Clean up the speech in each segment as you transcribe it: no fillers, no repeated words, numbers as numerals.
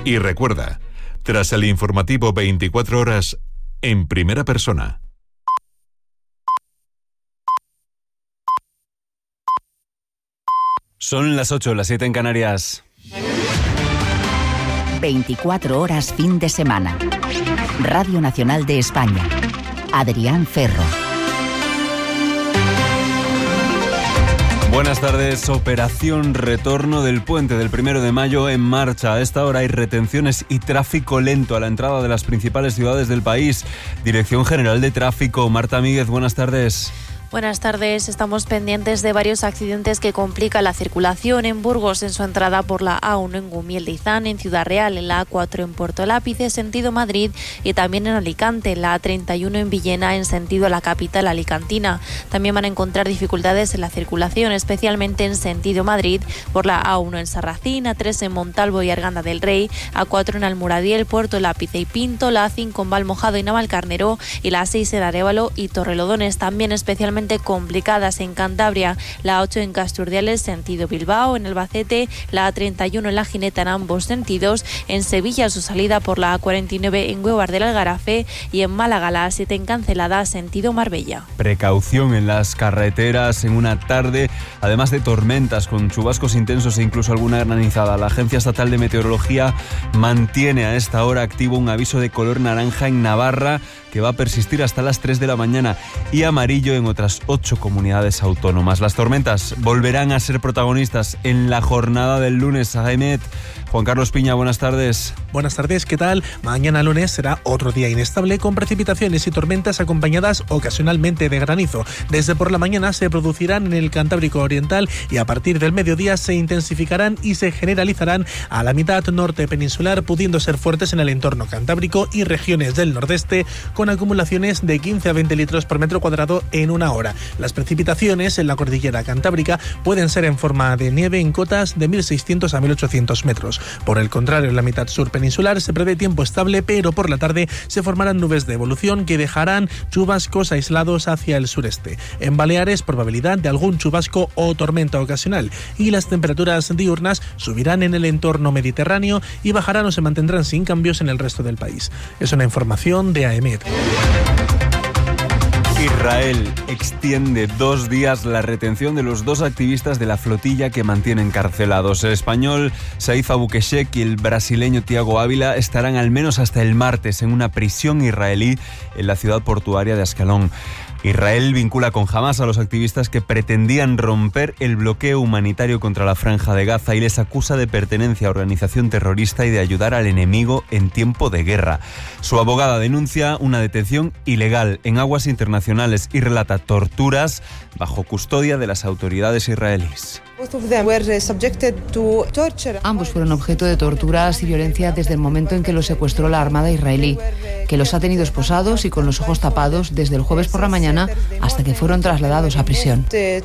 Y recuerda, tras el informativo 24 horas, en primera persona. Son las 8, las 7 en Canarias. 24 horas fin de semana. Radio Nacional de España. Adrián Ferro. Buenas tardes. Operación Retorno del Puente del 1 de mayo en marcha. A esta hora hay retenciones y tráfico lento a la entrada de las principales ciudades del país. Dirección General de Tráfico, Marta Míguez, buenas tardes. Buenas tardes. Estamos pendientes de varios accidentes que complican la circulación en Burgos en su entrada por la A1 en Gumiel de Izán, en Ciudad Real, en la A4 en Puerto Lápice, sentido Madrid, y también en Alicante, en la A31 en Villena, en sentido a la capital alicantina. También van a encontrar dificultades en la circulación, especialmente en sentido Madrid, por la A1 en Sarracín, A3 en Montalvo y Arganda del Rey, A4 en Almuradiel, Puerto Lápice y Pinto, la A5 en Valmojado y Navalcarnero y la A6 en Arévalo y Torrelodones, también especialmente complicadas en Cantabria, la A8 en Casturdiales, sentido Bilbao, en Albacete, la A31 en La Gineta en ambos sentidos, en Sevilla su salida por la A49 en Huevar del Algarafe y en Málaga la A7 en Cancelada, sentido Marbella. Precaución en las carreteras en una tarde, además de tormentas con chubascos intensos e incluso alguna granizada. La Agencia Estatal de Meteorología mantiene a esta hora activo un aviso de color naranja en Navarra que va a persistir hasta las 3 de la mañana y amarillo en otras 8 comunidades autónomas. Las tormentas volverán a ser protagonistas en la jornada del lunes. AEMET. Juan Carlos Piña, buenas tardes. Buenas tardes, ¿qué tal? Mañana lunes será otro día inestable con precipitaciones y tormentas acompañadas ocasionalmente de granizo. Desde por la mañana se producirán en el Cantábrico Oriental y a partir del mediodía se intensificarán y se generalizarán a la mitad norte peninsular, pudiendo ser fuertes en el entorno cantábrico y regiones del nordeste, con acumulaciones de 15 a 20 litros por metro cuadrado en una hora. Las precipitaciones en la cordillera cantábrica pueden ser en forma de nieve en cotas de 1.600 a 1.800 metros. Por el contrario, en la mitad sur peninsular se prevé tiempo estable, pero por la tarde se formarán nubes de evolución que dejarán chubascos aislados hacia el sureste. En Baleares, probabilidad de algún chubasco o tormenta ocasional, y las temperaturas diurnas subirán en el entorno mediterráneo y bajarán o se mantendrán sin cambios en el resto del país. Es una información de AEMET. Israel extiende 2 días la retención de los 2 activistas de la flotilla que mantiene encarcelados. El español Saif Abukeshek y el brasileño Thiago Ávila estarán al menos hasta el martes en una prisión israelí en la ciudad portuaria de Ascalón. Israel vincula con Hamás a los activistas que pretendían romper el bloqueo humanitario contra la Franja de Gaza y les acusa de pertenencia a organización terrorista y de ayudar al enemigo en tiempo de guerra. Su abogada denuncia una detención ilegal en aguas internacionales y relata torturas bajo custodia de las autoridades israelíes. Ambos fueron objeto de torturas y violencia desde el momento en que los secuestró la Armada israelí, que los ha tenido esposados y con los ojos tapados desde el jueves por la mañana hasta que fueron trasladados a prisión.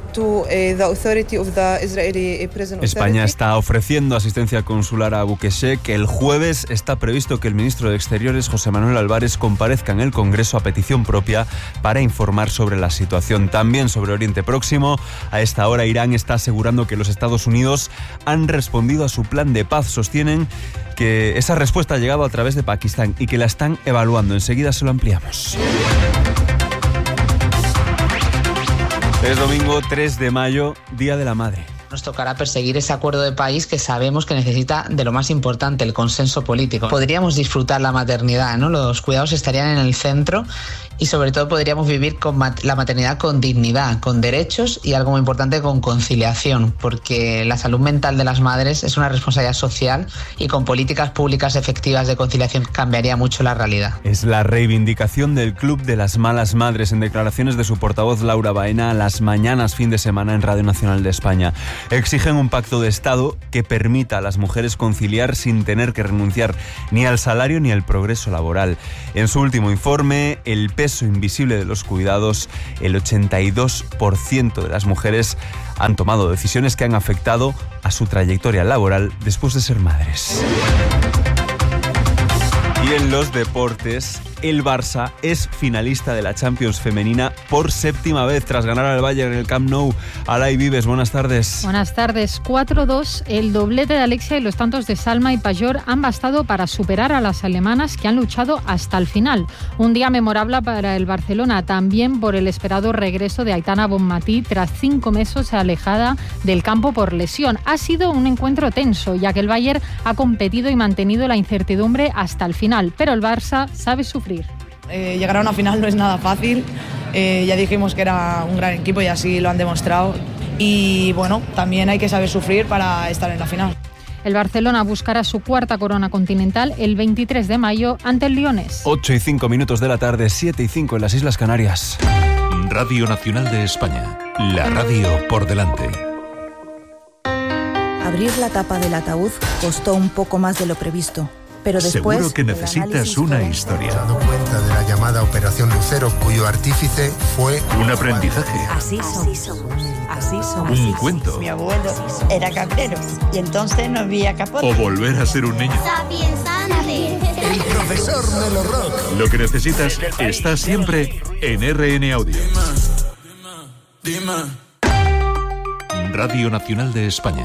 España está ofreciendo asistencia consular a Abukeshek. El jueves está previsto que el ministro de Exteriores, José Manuel Álvarez, comparezca en el Congreso a petición propia para informar sobre la situación. También sobre Oriente Próximo. A esta hora Irán está asegurando que los Estados Unidos han respondido a su plan de paz. Sostienen que esa respuesta ha llegado a través de Pakistán y que la están evaluando. Enseguida se lo ampliamos. Es domingo 3 de mayo, Día de la Madre. Nos tocará perseguir ese acuerdo de país que sabemos que necesita de lo más importante, el consenso político. Podríamos disfrutar la maternidad, ¿no? Los cuidados estarían en el centro y sobre todo podríamos vivir con la maternidad con dignidad, con derechos y algo muy importante, con conciliación, porque la salud mental de las madres es una responsabilidad social y con políticas públicas efectivas de conciliación cambiaría mucho la realidad. Es la reivindicación del Club de las Malas Madres en declaraciones de su portavoz Laura Baena a Las Mañanas fin de semana en Radio Nacional de España. Exigen un pacto de Estado que permita a las mujeres conciliar sin tener que renunciar ni al salario ni al progreso laboral. En su último informe, El peso invisible de los cuidados, el 82% de las mujeres han tomado decisiones que han afectado a su trayectoria laboral después de ser madres. Y en los deportes, el Barça es finalista de la Champions femenina por 7ª vez tras ganar al Bayern en el Camp Nou. Alay Vives, buenas tardes. Buenas tardes. 4-2, el doblete de Alexia y los tantos de Salma y Pajor han bastado para superar a las alemanas que han luchado hasta el final. Un día memorable para el Barcelona, también por el esperado regreso de Aitana Bonmatí tras 5 meses alejada del campo por lesión. Ha sido un encuentro tenso, ya que el Bayern ha competido y mantenido la incertidumbre hasta el final, pero el Barça sabe sufrir. Llegar a una final no es nada fácil, ya dijimos que era un gran equipo y así lo han demostrado, y bueno, también hay que saber sufrir para estar en la final. El Barcelona buscará su 4ª corona continental el 23 de mayo ante el Lyonés. 8:05 de la tarde, 7:05 en las Islas Canarias. Radio Nacional de España, la radio por delante. Abrir la tapa del ataúd costó un poco más de lo previsto. Pero después, seguro que necesitas una historia. Se ha dado cuenta de la llamada Operación Lucero, cuyo artífice fue un aprendizaje. Así somos. Un cuento. Mi abuelo era cabrero y entonces no había capote. O volver a ser un niño. el profesor Melo Rock. Lo que necesitas está siempre en RN Audio. Radio Nacional de España.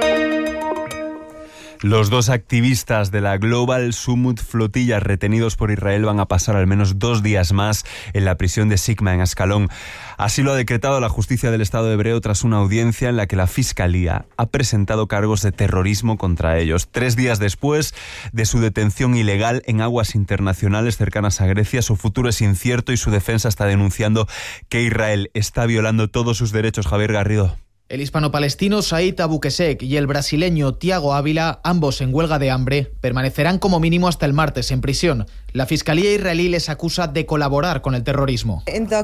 Los 2 activistas de la Global Summit Flotilla retenidos por Israel van a pasar al menos 2 días más en la prisión de Sigma en Ascalón. Así lo ha decretado la justicia del Estado hebreo tras una audiencia en la que la Fiscalía ha presentado cargos de terrorismo contra ellos. 3 días después de su detención ilegal en aguas internacionales cercanas a Grecia, su futuro es incierto y su defensa está denunciando que Israel está violando todos sus derechos. Javier Garrido. El hispano-palestino Said Abu Qeshek y el brasileño Tiago Ávila, ambos en huelga de hambre, permanecerán como mínimo hasta el martes en prisión. La Fiscalía israelí les acusa de colaborar con el terrorismo.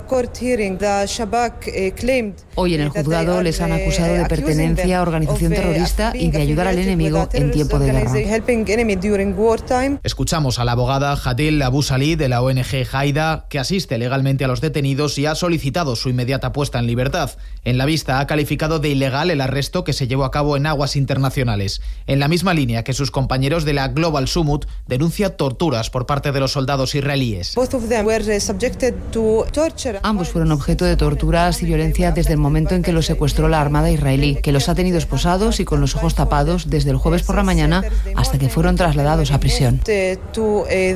Hoy en el juzgado les han acusado de pertenencia a organización terrorista y de ayudar al enemigo en tiempo de guerra. Escuchamos a la abogada Hadil Abu Salih de la ONG Haida, que asiste legalmente a los detenidos y ha solicitado su inmediata puesta en libertad. En la vista ha calificado de ilegal el arresto que se llevó a cabo en aguas internacionales. En la misma línea que sus compañeros de la Global Summit, denuncia torturas por parte de los soldados israelíes. Ambos fueron objeto de torturas y violencia desde el momento en que los secuestró la Armada israelí, que los ha tenido esposados y con los ojos tapados desde el jueves por la mañana hasta que fueron trasladados a prisión. Desde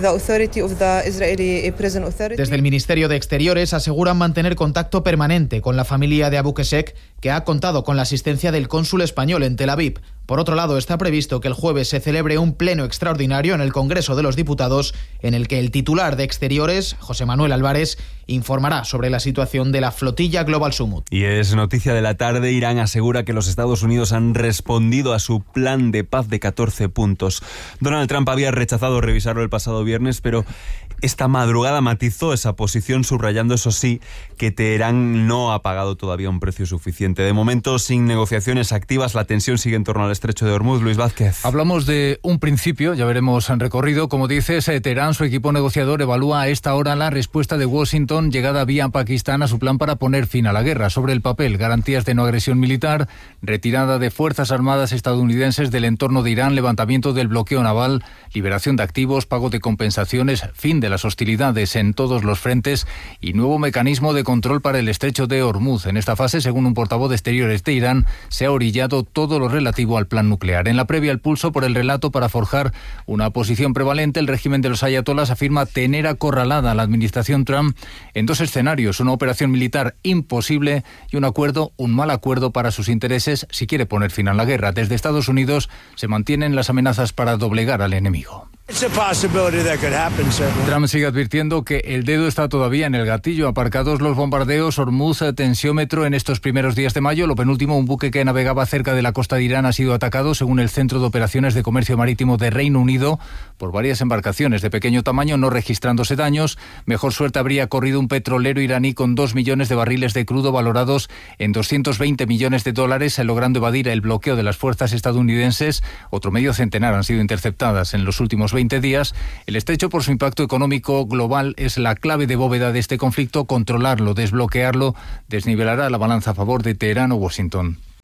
el Ministerio de Exteriores aseguran mantener contacto permanente con la familia de Abu Qeshek, que ha contado con la asistencia del cónsul español en Tel Aviv. Por otro lado, está previsto que el jueves se celebre un pleno extraordinario en el Congreso de los Diputados, en el que el titular de Exteriores, José Manuel Álvarez, informará sobre la situación de la flotilla Global Summit. Y es noticia de la tarde, Irán asegura que los Estados Unidos han respondido a su plan de paz de 14 puntos. Donald Trump había rechazado revisarlo el pasado viernes, pero esta madrugada matizó esa posición, subrayando, eso sí, que Teherán no ha pagado todavía un precio suficiente. De momento, sin negociaciones activas, la tensión sigue en torno al estrecho de Hormuz. Luis Vázquez. Hablamos de un principio, ya veremos en recorrido. Como dices, Teherán, su equipo negociador, evalúa a esta hora la respuesta de Washington, llegada vía Pakistán, a su plan para poner fin a la guerra. Sobre el papel, garantías de no agresión militar, retirada de fuerzas armadas estadounidenses del entorno de Irán, levantamiento del bloqueo naval, liberación de activos, pago de compensaciones, fin de las hostilidades en todos los frentes y nuevo mecanismo de control para el estrecho de Hormuz. En esta fase, según un portavoz de Exteriores de Irán, se ha orillado todo lo relativo al plan nuclear. En la previa, el pulso por el relato para forjar una posición prevalente. El régimen de los ayatolás afirma tener acorralada a la administración Trump en 2 escenarios: una operación militar imposible y un mal acuerdo para sus intereses si quiere poner fin a la guerra. Desde Estados Unidos se mantienen las amenazas para doblegar al enemigo. Trump sigue advirtiendo que el dedo está todavía en el gatillo. Aparcados los bombardeos, Hormuz, tensiómetro en estos primeros días de mayo. Lo penúltimo, un buque que navegaba cerca de la costa de Irán ha sido atacado, según el Centro de Operaciones de Comercio Marítimo de Reino Unido, por varias embarcaciones de pequeño tamaño, no registrándose daños. Mejor suerte habría corrido un petrolero iraní con 2 millones de barriles de crudo valorados en $220 millones, logrando evadir el bloqueo de las fuerzas estadounidenses. Otro medio centenar han sido interceptadas en los últimos 20 días. El estrecho, por su impacto económico global, es la clave de bóveda de este conflicto. Controlarlo, desbloquearlo, desnivelará la balanza a favor de Teherán o Washington.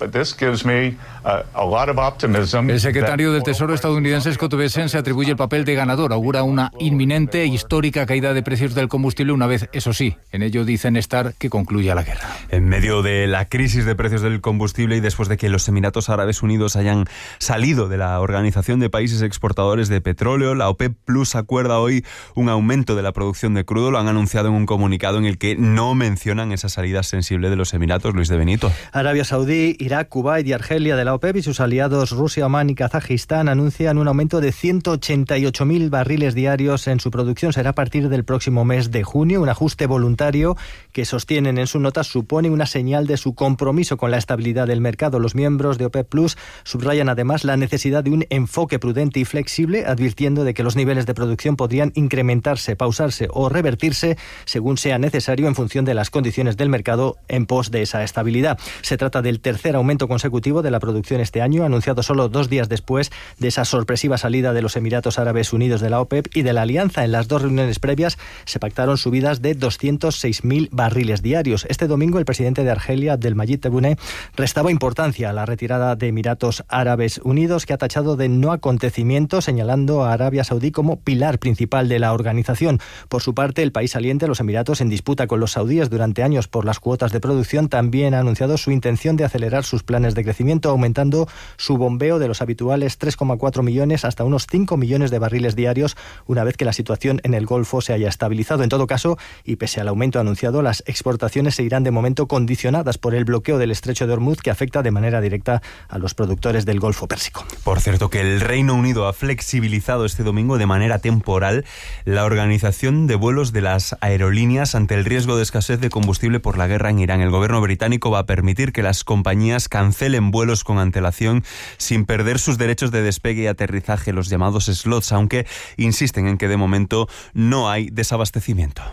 El secretario del Tesoro estadounidense Scott Bessent se atribuye el papel de ganador. Augura una inminente e histórica caída de precios del combustible una vez, eso sí, en ello dicen estar que concluya la guerra. En medio de la crisis de precios del combustible y después de que los Emiratos Árabes Unidos hayan salido de la Organización de Países Exportadores de Petróleo, la OPEP Plus acuerda hoy un aumento de la producción de crudo. Lo han anunciado en un comunicado en el que no mencionan esa salida sensible de los Emiratos. Luis de Benito. Arabia Saudí, Irak, Kuwait y Argelia de la OPEP y sus aliados Rusia, Omán y Kazajistán anuncian un aumento de 188.000 barriles diarios en su producción. Será a partir del próximo mes de junio. Un ajuste voluntario que sostienen en su nota supone una señal de su compromiso con la estabilidad del mercado. Los miembros de OPEP Plus subrayan además la necesidad de un enfoque prudente y flexible, advirtiendo de que los niveles de producción podrían incrementarse, pausarse o revertirse según sea necesario en función de las condiciones del mercado en pos de esa estabilidad. Se trata del tercer aumento consecutivo de la producción este año, anunciado solo 2 días después de esa sorpresiva salida de los Emiratos Árabes Unidos de la OPEP y de la alianza. En las 2 reuniones previas se pactaron subidas de 206.000 barriles diarios. Este domingo el presidente de Argelia, Abdelmadjid Tebboune, restaba importancia a la retirada de Emiratos Árabes Unidos, que ha tachado de no acontecimiento, señalando a Arabia Saudí como pilar principal de la organización. Por su parte, el país saliente, los Emiratos, en disputa con los saudíes durante años por las cuotas de producción, también ha anunciado su intención de acelerar sus planes de crecimiento, aumentando su bombeo de los habituales 3,4 millones hasta unos 5 millones de barriles diarios, una vez que la situación en el Golfo se haya estabilizado. En todo caso, y pese al aumento anunciado, las exportaciones seguirán de momento condicionadas por el bloqueo del Estrecho de Hormuz, que afecta de manera directa a los productores del Golfo Pérsico. Por cierto, que el Reino Unido ha flexibilizado este domingo de manera temporal la organización de vuelos de las aerolíneas ante el riesgo de escasez de combustible por la guerra en Irán. El gobierno británico va a permitir que las compañías cancelen vuelos con antelación sin perder sus derechos de despegue y aterrizaje, los llamados slots, aunque insisten en que de momento no hay desabastecimiento.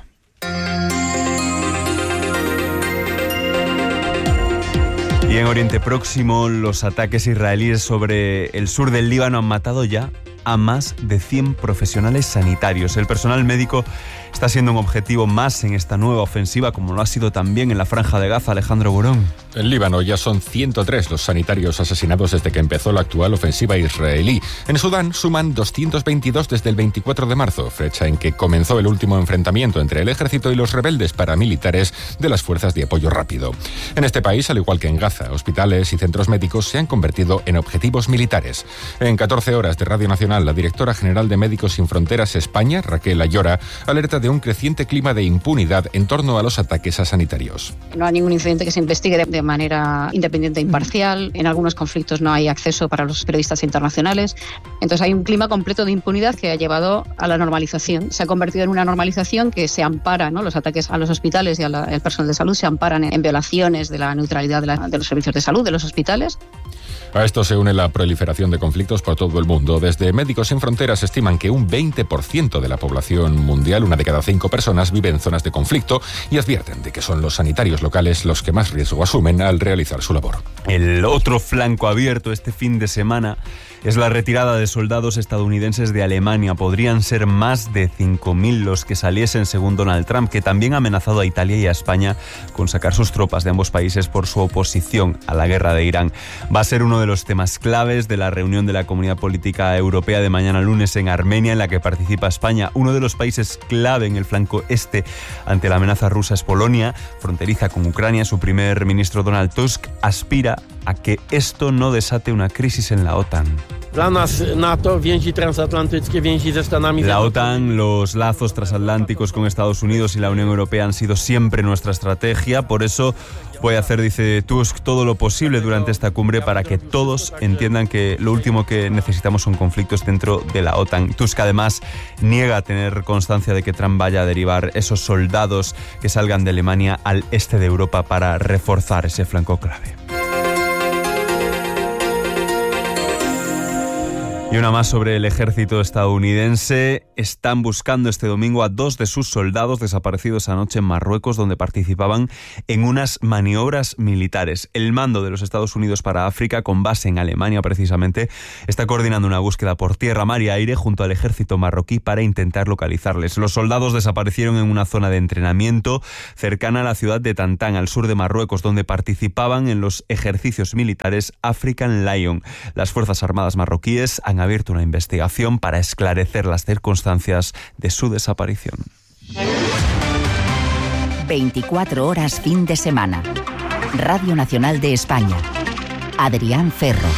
Y en Oriente Próximo, los ataques israelíes sobre el sur del Líbano han matado ya a más de 100 profesionales sanitarios. El personal médico está siendo un objetivo más en esta nueva ofensiva, como lo ha sido también en la Franja de Gaza. Alejandro Burón. En Líbano ya son 103 los sanitarios asesinados desde que empezó la actual ofensiva israelí. En Sudán suman 222 desde el 24 de marzo, fecha en que comenzó el último enfrentamiento entre el ejército y los rebeldes paramilitares de las fuerzas de apoyo rápido. En este país, al igual que en Gaza, hospitales y centros médicos se han convertido en objetivos militares. En 14 horas de Radio Nacional, la directora general de Médicos Sin Fronteras España, Raquel Ayora, alerta de un creciente clima de impunidad en torno a los ataques a sanitarios. No hay ningún incidente que se investigue de manera independiente e imparcial. En algunos conflictos no hay acceso para los periodistas internacionales. Entonces hay un clima completo de impunidad que ha llevado a la normalización. Se ha convertido en una normalización que se ampara, ¿no? Los ataques a los hospitales y al personal de salud se amparan en violaciones de la neutralidad de los servicios de salud, de los hospitales. A esto se une la proliferación de conflictos por todo el mundo. Desde Médicos Sin Fronteras estiman que un 20% de la población mundial, 1 de cada 5 personas, vive en zonas de conflicto y advierten de que son los sanitarios locales los que más riesgo asumen al realizar su labor. El otro flanco abierto este fin de semana es la retirada de soldados estadounidenses de Alemania. Podrían ser más de 5.000 los que saliesen, según Donald Trump, que también ha amenazado a Italia y a España con sacar sus tropas de ambos países por su oposición a la guerra de Irán. Va a ser uno de los temas claves de la reunión de la Comunidad Política Europea de mañana lunes en Armenia, en la que participa España. Uno de los países clave en el flanco este ante la amenaza rusa es Polonia, fronteriza con Ucrania. Su primer ministro Donald Tusk aspira a que esto no desate una crisis en la OTAN. La OTAN, los lazos transatlánticos con Estados Unidos y la Unión Europea han sido siempre nuestra estrategia. Por eso voy a hacer, dice Tusk, todo lo posible durante esta cumbre para que todos entiendan que lo último que necesitamos son conflictos dentro de la OTAN. Tusk además niega tener constancia de que Trump vaya a derivar esos soldados que salgan de Alemania al este de Europa para reforzar ese flanco clave. Y una más sobre el ejército estadounidense. Están buscando este domingo a 2 de sus soldados desaparecidos anoche en Marruecos, donde participaban en unas maniobras militares. El mando de los Estados Unidos para África, con base en Alemania precisamente, está coordinando una búsqueda por tierra, mar y aire junto al ejército marroquí para intentar localizarles. Los soldados desaparecieron en una zona de entrenamiento cercana a la ciudad de Tantán, al sur de Marruecos, donde participaban en los ejercicios militares African Lion. Las Fuerzas Armadas marroquíes han abierto una investigación para esclarecer las circunstancias de su desaparición. 24 horas fin de semana. Radio Nacional de España. Adrián Ferro.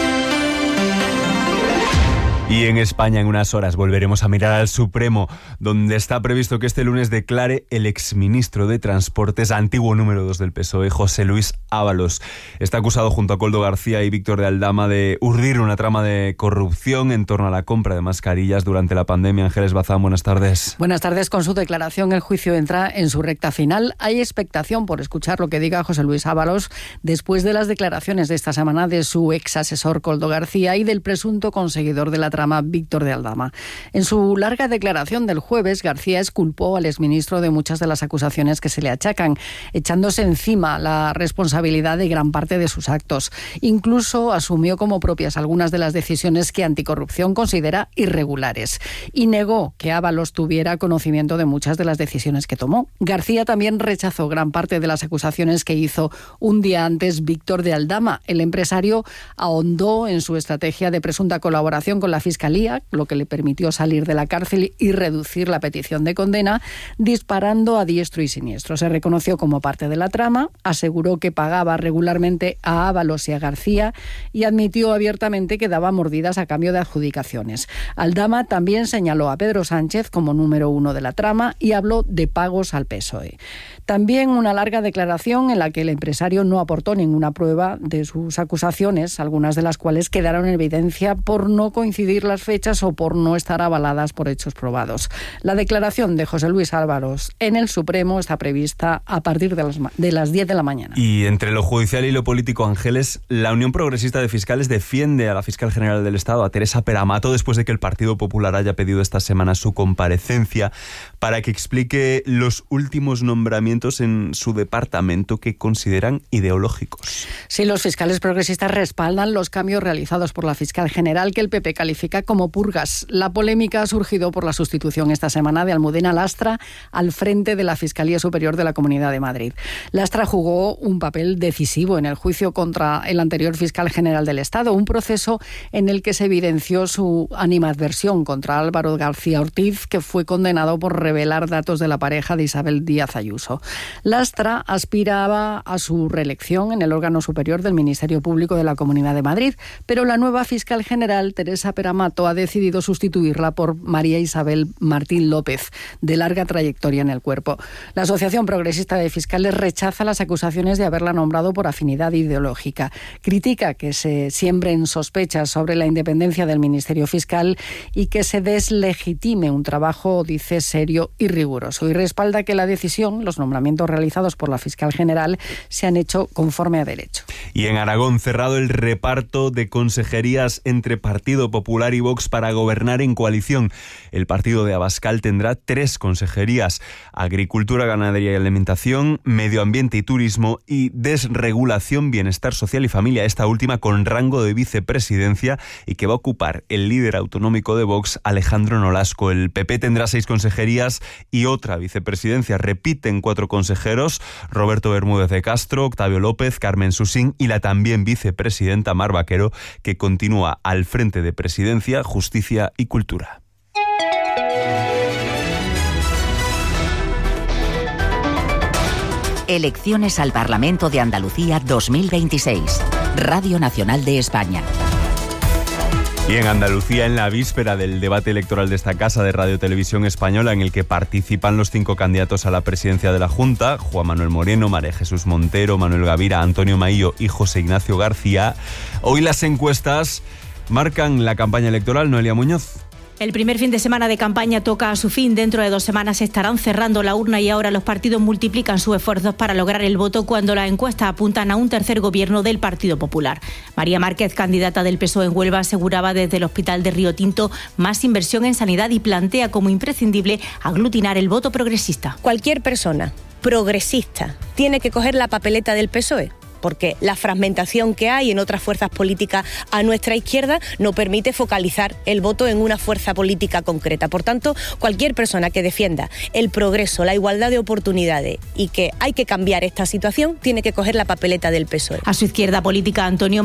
Y en España, en unas horas, volveremos a mirar al Supremo, donde está previsto que este lunes declare el exministro de Transportes, antiguo número 2 del PSOE, José Luis Ábalos. Está acusado junto a Koldo García y Víctor de Aldama de urdir una trama de corrupción en torno a la compra de mascarillas durante la pandemia. Ángeles Bazán, buenas tardes. Buenas tardes. Con su declaración, el juicio entra en su recta final. Hay expectación por escuchar lo que diga José Luis Ábalos después de las declaraciones de esta semana de su ex asesor Koldo García y del presunto conseguidor de la trama Víctor de Aldama. En su larga declaración del jueves, García exculpó al exministro de muchas de las acusaciones que se le achacan, echándose encima la responsabilidad de gran parte de sus actos. Incluso asumió como propias algunas de las decisiones que Anticorrupción considera irregulares y negó que Ábalos tuviera conocimiento de muchas de las decisiones que tomó. García también rechazó gran parte de las acusaciones que hizo un día antes Víctor de Aldama. El empresario ahondó en su estrategia de presunta colaboración con la Fiscalía, lo que le permitió salir de la cárcel y reducir la petición de condena, disparando a diestro y siniestro. Se reconoció como parte de la trama, aseguró que pagaba regularmente a Ábalos y a García y admitió abiertamente que daba mordidas a cambio de adjudicaciones. Aldama también señaló a Pedro Sánchez como número 1 de la trama y habló de pagos al PSOE. También una larga declaración en la que el empresario no aportó ninguna prueba de sus acusaciones, algunas de las cuales quedaron en evidencia por no coincidir las fechas o por no estar avaladas por hechos probados. La declaración de José Luis Ábalos en el Supremo está prevista a partir de las 10 de la mañana. Y entre lo judicial y lo político, Ángeles, la Unión Progresista de Fiscales defiende a la fiscal general del Estado, a Teresa Peramato, después de que el Partido Popular haya pedido esta semana su comparecencia para que explique los últimos nombramientos en su departamento que consideran ideológicos. Sí, los fiscales progresistas respaldan los cambios realizados por la fiscal general, que el PP califica como purgas. La polémica ha surgido por la sustitución esta semana de Almudena Lastra al frente de la Fiscalía Superior de la Comunidad de Madrid. Lastra jugó un papel decisivo en el juicio contra el anterior fiscal general del Estado, un proceso en el que se evidenció su animadversión contra Álvaro García Ortiz, que fue condenado por revelar datos de la pareja de Isabel Díaz Ayuso. Lastra aspiraba a su reelección en el órgano superior del Ministerio Público de la Comunidad de Madrid, pero la nueva fiscal general, Teresa Peramato, ha decidido sustituirla por María Isabel Martín López, de larga trayectoria en el cuerpo. La Asociación Progresista de Fiscales rechaza las acusaciones de haberla nombrado por afinidad ideológica. Critica que se siembren sospechas sobre la independencia del Ministerio Fiscal y que se deslegitime un trabajo, dice, serio y riguroso. Y respalda que la decisión, los nombramientos realizados por la fiscal general, se han hecho conforme a derecho. Y en Aragón, cerrado el reparto de consejerías entre Partido Popular y Vox para gobernar en coalición. El partido de Abascal tendrá 3 consejerías: Agricultura, Ganadería y Alimentación, Medio Ambiente y Turismo y Desregulación, Bienestar Social y Familia, esta última con rango de vicepresidencia y que va a ocupar el líder autonómico de Vox, Alejandro Nolasco. El PP tendrá 6 consejerías y otra vicepresidencia. Repiten 4 consejeros: Roberto Bermúdez de Castro, Octavio López, Carmen Susín y la también vicepresidenta Mar Vaquero, que continúa al frente de Presidencia, Justicia y Cultura. Elecciones al Parlamento de Andalucía 2026. Radio Nacional de España. Y en Andalucía, en la víspera del debate electoral de esta casa de Radio Televisión Española, en el que participan los 5 candidatos a la presidencia de la Junta, Juan Manuel Moreno, María Jesús Montero, Manuel Gavira, Antonio Maillo y José Ignacio García, hoy las encuestas marcan la campaña electoral. Noelia Muñoz. El primer fin de semana de campaña toca a su fin. Dentro de 2 semanas estarán cerrando la urna y ahora los partidos multiplican sus esfuerzos para lograr el voto cuando las encuestas apuntan a un tercer gobierno del Partido Popular. María Márquez, candidata del PSOE en Huelva, aseguraba desde el Hospital de Río Tinto más inversión en sanidad y plantea como imprescindible aglutinar el voto progresista. Cualquier persona progresista tiene que coger la papeleta del PSOE, porque la fragmentación que hay en otras fuerzas políticas a nuestra izquierda no permite focalizar el voto en una fuerza política concreta. Por tanto, cualquier persona que defienda el progreso, la igualdad de oportunidades y que hay que cambiar esta situación, tiene que coger la papeleta del PSOE. A su izquierda política, Antonio